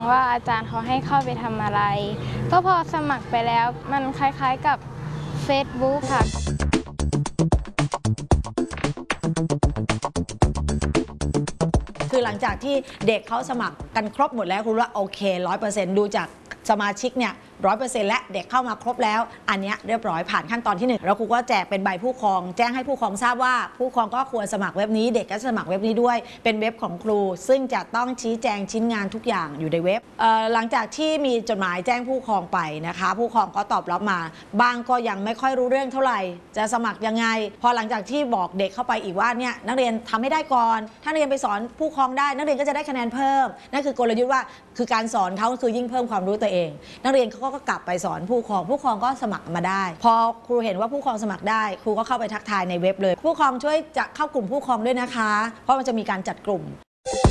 ว่าอาจารย์เขาให้เข้าไปทำอะไรก็พอสมัครไปแล้วมันคล้ายๆกับ Facebook ค่ะคือหลังจากที่เด็กเขาสมัครกันครบหมดแล้วคุณว่าโอเค 100% ดูจากสมาชิกเนี่ย100%และเด็กเข้ามาครบแล้วอันนี้เรียบร้อยผ่านขั้นตอนที่1แล้วครูก็แจกเป็นใบผู้ปกครองแจ้งให้ผู้ปกครองทราบว่าผู้ปกครองก็ควรสมัครเว็บนี้เด็กก็สมัครเว็บนี้ด้วยเป็นเว็บของครูซึ่งจะต้องชี้แจงชิ้นงานทุกอย่างอยู่ในเว็บหลังจากที่มีจดหมายแจ้งผู้ปกครองไปนะคะผู้ปกครองก็ตอบรับมาบางก็ยังไม่ค่อยรู้เรื่องเท่าไหร่จะสมัครยังไงพอหลังจากที่บอกเด็กเข้าไปอีกว่าเนี่ยนักเรียนทำให้ได้ก่อนถ้านักเรียนไปสอนผู้ปกครองได้นักเรียนก็จะได้คะแนนเพิ่มนั่นคือกลยุทธ์ว่าคือการสอนเขาคือยิ่งเพิ่มความรู้ตัวเองนักเรียนเขาก็กลับไปสอนผู้ปกครองก็สมัครมาได้พอครูเห็นว่าผู้ปกครองสมัครได้ครูก็เข้าไปทักทายในเว็บเลยผู้ปกครองช่วยจะเข้ากลุ่มผู้ปกครองด้วยนะคะเพราะมันจะมีการจัดกลุ่ม